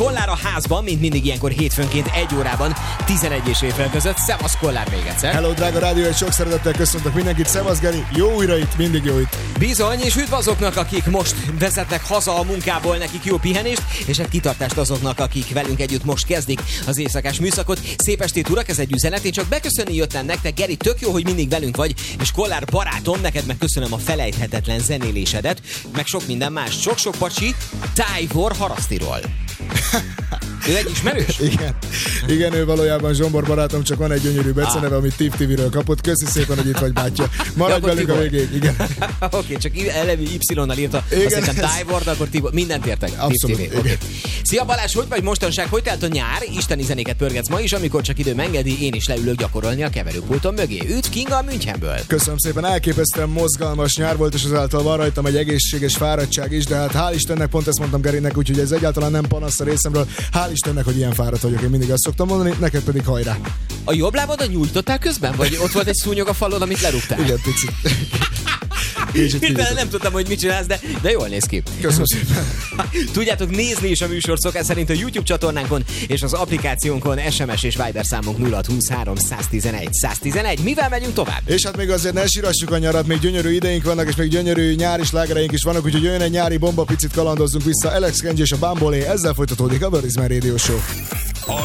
Kollár a házban, mint mindig ilyenkor hétfőnként 1 órában 11 és éjfél között. Szevasz Kollár még egyszer. Hello, drága rádió, és sok szeretettel köszöntök mindenkit. Szevasz Geri, jó újra itt, mindig jó itt. Bizony, és üdv azoknak, akik most vezetnek haza a munkából, nekik jó pihenést, és egy kitartást azoknak, akik velünk együtt most kezdik az éjszakás műszakot. Szép estét, urak, ez egy üzenet. Én csak beköszönni jöttem nektek, Geri, tök jó, hogy mindig velünk vagy, és Kollár barátom, neked meg köszönöm a felejthetetlen zenélésedet, meg sok minden más. Sok-sok pacsi Tájvor Harasztiról. Ő egy ismerős? Igen, ő valójában Zsombor barátom, csak van egy gyönyörű beceneve, amit Tip TV-ről kapott. Köszi szépen, hogy itt vagy, bátya. Maradj velünk a végéig, igen. Oké, csak eleve Y-nal írta, azt hiszem Tájvor, de akkor Tibor, mindent értek. Abszolút, Tip TV. Okay. Szia Balázs, hogy vagy mostanság, hogy telt a nyár? Isteni zenéket pörgetsz ma is, amikor csak időm engedi, én is leülök gyakorolni a keverőpulton mögé. Üdv Kinga a Münchenből. Köszönöm szépen, elképesztően mozgalmas nyár volt, és azáltal van rajtam egy egészséges fáradtság is, de hát hál' Istennek, pont ezt mondtam Gerinek, úgyhogy ez egyáltalán nem panasz a részemről. Hál' Istennek, hogy ilyen fáradt vagyok, én mindig azt szoktam mondani, neked pedig hajrá. A jobb lábadon nyújtottál közben? Vagy ott volt egy szúnyog a falon, amit lerúgtál? Igen, picit. Hirtelen nem tudtam, hogy mit csinálsz, de jól néz ki. Köszönöm szépen. Tudjátok nézni is a műsor szokás szerint a YouTube csatornánkon és az applikációnkon. SMS és Viber számunk 0623 111 111. Mivel megyünk tovább? És hát még azért ne sírassuk a nyarat, még gyönyörű ideink vannak, és még gyönyörű nyári slágereink is vannak, úgyhogy jöjjön egy nyári bomba, picit kalandozzunk vissza. Alex Kenji és a Bambolé, ezzel folytatódik a Where is My Radio Show.